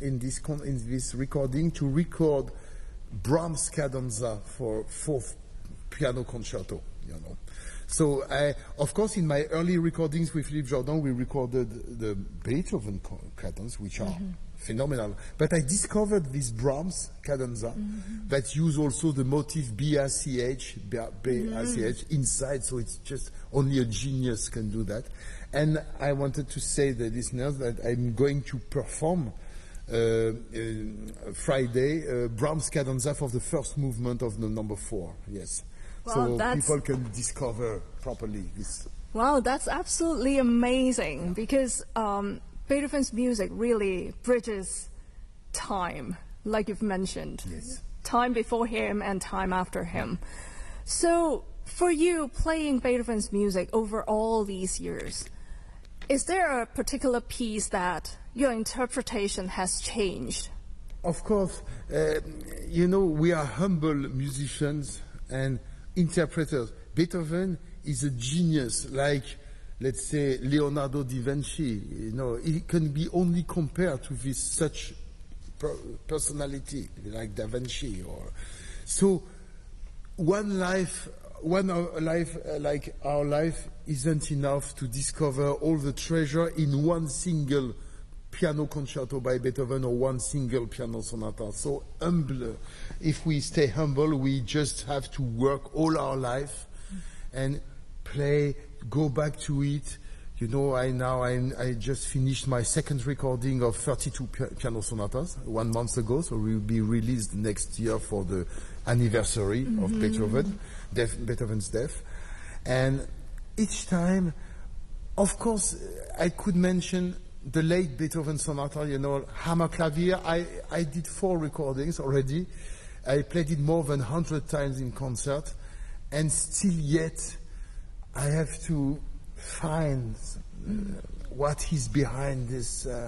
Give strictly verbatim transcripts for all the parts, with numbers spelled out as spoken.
in this con in this recording to record Brahms cadenza for fourth piano concerto, you know. So, I, of course, in my early recordings with Philippe Jordan, we recorded the Beethoven cadence, which are mm-hmm. phenomenal. But I discovered this Brahms cadenza mm-hmm. that use also the motif B A C H, B A C H mm-hmm. inside, so it's just only a genius can do that. And I wanted to say to the listeners that I'm going to perform uh, uh, Friday uh, Brahms cadenza for the first movement of the number four, yes. Well, so people can discover properly this. Wow, that's absolutely amazing because um, Beethoven's music really bridges time, like you've mentioned. Yes. Time before him and time after him. So for you, playing Beethoven's music over all these years, is there a particular piece that your interpretation has changed? Of course. Uh, you know, we are humble musicians and interpreters. Beethoven is a genius, like, let's say, Leonardo da Vinci. You know, he can be only compared to this such per personality, like Da Vinci. Or so, one life, one life uh, like our life isn't enough to discover all the treasure in one single piano concerto by Beethoven or one single piano sonata. So humble. If we stay humble, we just have to work all our life and play, go back to it. You know, I now I, I just finished my second recording of thirty-two pi piano sonatas one month ago, so we will be released next year for the anniversary mm-hmm. of Beethoven, death, Beethoven's death. And each time, of course, I could mention the late Beethoven sonata, you know, Hammerklavier. I, I did four recordings already. I played it more than one hundred times in concert. And still yet, I have to find uh, what is behind this, uh,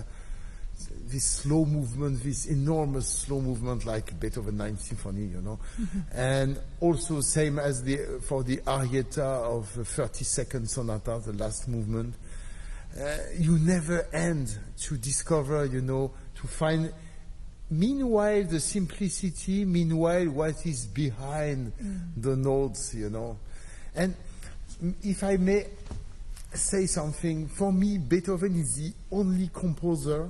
this slow movement, this enormous slow movement like Beethoven Ninth Symphony, you know. Mm-hmm. And also same as the, for the Arietta of the thirty-second sonata, the last movement. Uh, you never end to discover, you know, to find, meanwhile, the simplicity, meanwhile, what is behind mm. the notes, you know. And if I may say something, for me, Beethoven is the only composer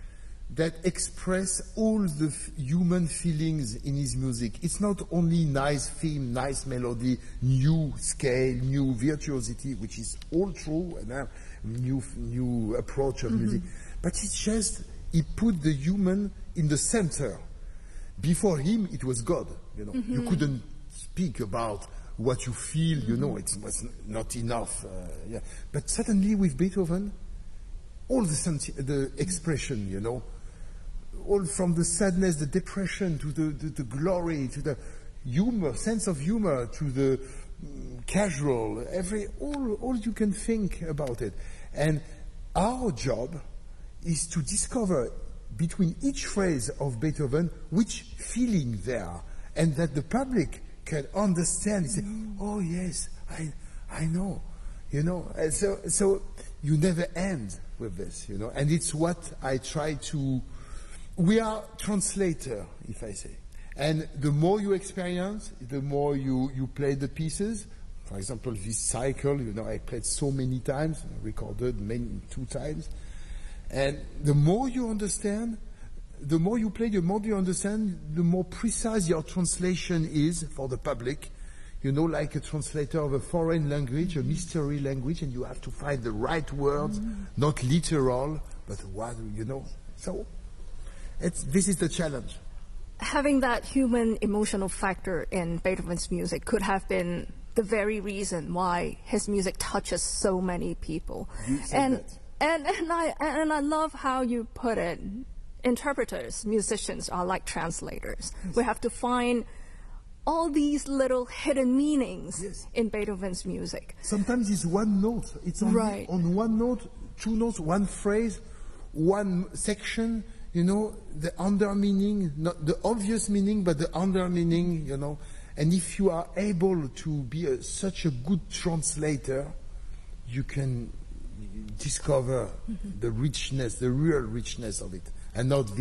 that express all the f human feelings in his music. It's not only nice theme, nice melody, new scale, new virtuosity, which is all true, and uh, new new approach of mm-hmm. music, but it's just he put the human in the center. Before him, it was God. You know, mm-hmm. you couldn't speak about what you feel. Mm-hmm. You know, it was not enough. Uh, yeah, but suddenly with Beethoven, all the the expression, you know. All from the sadness, the depression, to the, the, the glory, to the humor, sense of humor, to the mm, casual, every, all, all you can think about it. And our job is to discover between each phrase of Beethoven which feeling there are, and that the public can understand and say, oh yes, I, I know, you know. And so, so you never end with this, you know. And it's what I try to. We are translator, if I say. And the more you experience, the more you, you play the pieces. For example, this cycle, you know, I played so many times, recorded many, two times. And the more you understand, the more you play, the more you understand, the more precise your translation is for the public. You know, like a translator of a foreign language, a mystery language, and you have to find the right words, mm. not literal, but what, you know. So, It's, this is the challenge. Having that human emotional factor in Beethoven's music could have been the very reason why his music touches so many people. And, that. and and I and I love how you put it. Interpreters, musicians are like translators. Yes. We have to find all these little hidden meanings yes. in Beethoven's music. Sometimes it's one note. It's only right. on one note, two notes, one phrase, one section. You know, the under meaning, not the obvious meaning, but the under meaning, you know. And if you are able to be a, such a good translator, you can discover mm-hmm. the richness, the real richness of it, and not